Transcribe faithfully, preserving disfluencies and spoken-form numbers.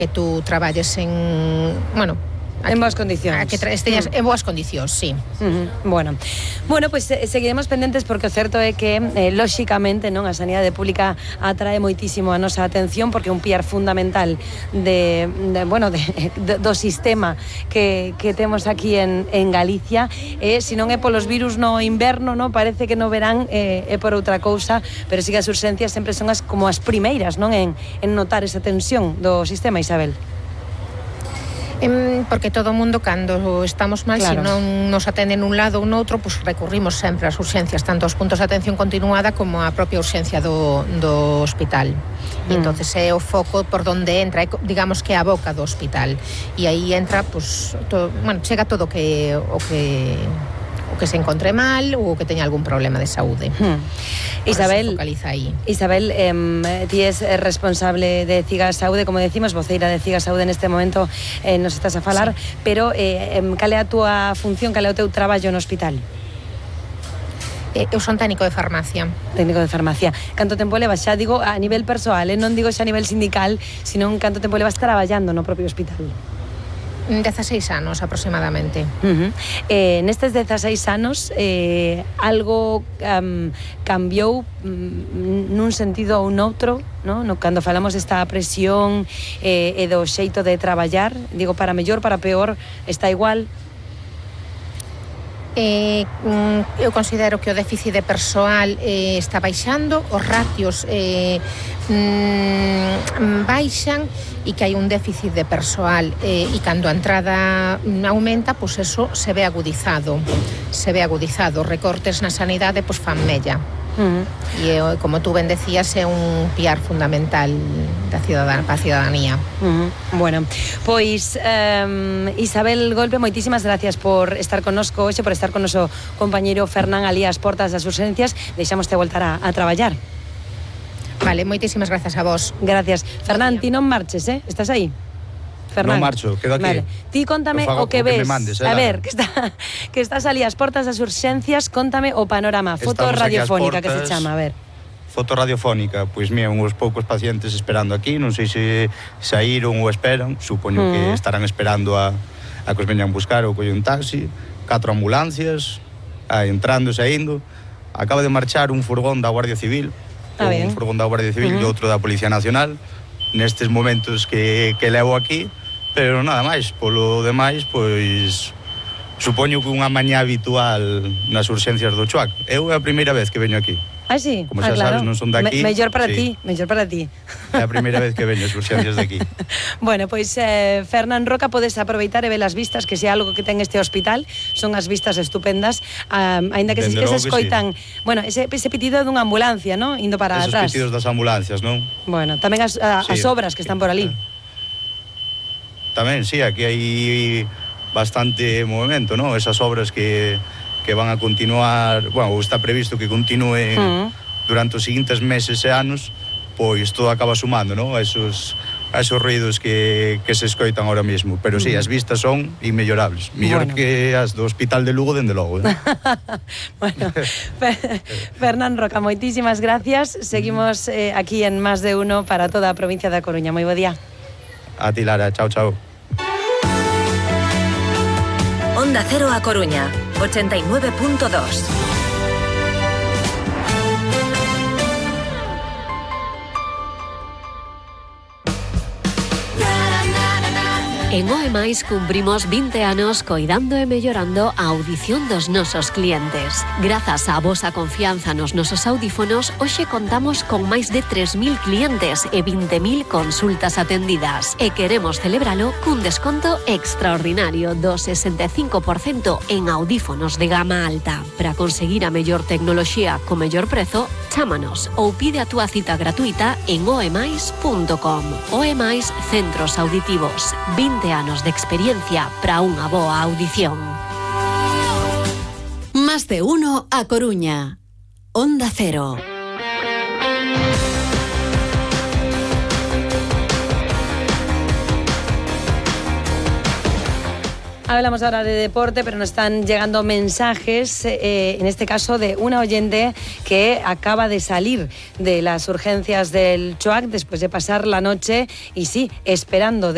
que tú traballes en, bueno, en boas condicións. A que esteñas mm. en boas condicións, sí. Uh-huh. Bueno, bueno, pois pues, eh, seguiremos pendentes porque o certo é que, eh, lóxicamente, non, a sanidade pública atrae moitísimo a nosa atención porque é un piar fundamental de, de bueno, de, de, do sistema que, que temos aquí en, en Galicia. E, eh, se non é polos virus no inverno, no, parece que no verán eh, é por outra cousa, pero sí que as urxencias sempre son as, como as primeiras, non, en, en notar esa tensión do sistema, Isabel. Porque todo o mundo, cando estamos mal, claro, se non nos atenden un lado ou noutro, pues recurrimos sempre ás urxencias, tanto aos puntos de atención continuada como a propia urxencia do, do hospital. Mm. E entonces é o foco por donde entra, digamos que é a boca do hospital. E aí entra, pues, todo, bueno, chega todo que, o que... o que se encontre mal ou que teña algún problema de saúde. Hmm. Isabel, focaliza aí. Isabel, eh, ti es responsable de Ciga Saúde, como decimos, voceira de Ciga Saúde neste momento, eh, nos estás a falar, sí. Pero eh, cal é a túa función, cal é o teu traballo no hospital? Eh, eu son técnico de farmacia. Técnico de farmacia. Canto tempo levas, xa digo, a nivel persoal, eh? Non digo xa a nivel sindical, sino canto tempo levas traballando no propio hospital? dezaseis anos aproximadamente. Uh-huh. Eh, nestes dezaseis anos eh, algo um, cambiou um, nun sentido ou noutro, no? No, cando falamos desta presión eh, e do xeito de traballar, digo, para mellor, para peor, está igual? Eh, eu considero que o déficit de persoal eh, está baixando, os ratios eh, mm, baixan e que hai un déficit de persoal eh, e cando a entrada aumenta, pois pues eso se ve agudizado se ve agudizado, recortes na sanidade pois pues fan mella. Uh-huh. E como tú ben decías, é un piar fundamental da cidadan, para a cidadanía. Uh-huh. Bueno, pois um, Isabel Golpe, moitísimas gracias por estar connosco hoxe, por estar con noso compañeiro Fernán ali ás portas das urxencias. Deixamos te voltar a, a traballar. Vale, moitísimas gracias a vos. Gracias. Fernán, ti non marches, eh? Estás aí? Fernán. Non marcho, quedo aquí. Vale. Ti contame o que ves. Que mandes, eh, a ver, que, está, que estás ali ás portas das urxencias, contame o panorama, foto radiofónica que se chama, a ver. Foto radiofónica, pois mira, uns poucos pacientes esperando aquí, non sei se saíron ou esperan, supoño uh-huh. que estarán esperando a, a que os veñan buscar ou colle un taxi, catro ambulancias, a, entrando e saindo. Acaba de marchar un furgón da Guardia Civil, ah, un furgón da Guardia Civil uh-huh. e outro da Policía Nacional, nestes momentos que, que levo aquí. Pero nada máis, polo demais, pois supoño que unha mañá habitual nas urxencias do Chuac. Eu é a primeira vez que veño aquí. Ah, sí? Como ah, xa claro. sabes, non son daqui. Me, mellor para sí. ti, mellor para ti. É a primeira vez que veño as urxencias de aquí. Bueno, pois eh, Fernán Roca, podes aproveitar e ver as vistas, que se algo que ten este hospital son as vistas estupendas, um, aínda que Dende se, que se escoitan, sí. bueno, ese, ese pitido dunha ambulancia, ¿no? Indo para Esos atrás. Esos pitidos das ambulancias, non? Bueno, tamén as, a, sí. as obras que están por ali. Tamén, sí, aquí hai bastante movimento, ¿no? Esas obras que, que van a continuar, bueno, está previsto que continúen uh-huh. durante os seguintes meses e anos, pois todo acaba sumando, ¿no? A esos, a esos ruidos que, que se escoitan ahora mismo. Pero sí, as vistas son inmellorables. Mellor bueno. que as do Hospital de Lugo, dende logo, ¿eh? Bueno, Fernán Roca, moitísimas gracias. Seguimos eh, aquí en Más de Uno para toda a provincia da Coruña. Moi bo día. A ti, Lara. Chao, chao. Onda Cero a Coruña, ochenta y nueve punto dos. En O E Mais cumprimos vinte anos coidando e mellorando a audición dos nosos clientes. Grazas á vosa confianza nos nosos audífonos, hoxe contamos con máis de tres mil clientes e vinte mil consultas atendidas. E queremos celebralo cun desconto extraordinario do sesenta e cinco por cento en audífonos de gama alta. Para conseguir a mellor tecnoloxía co mellor prezo, chámanos ou pide a túa cita gratuita en o e mais punto com. O E Mais Centros Auditivos. vinte anos de experiencia para unha boa audición. Más de Uno a Coruña. Onda Cero. Hablamos ahora de deporte, pero nos están llegando mensajes, eh, en este caso de una oyente que acaba de salir de las urgencias del Chuac después de pasar la noche y sí, esperando de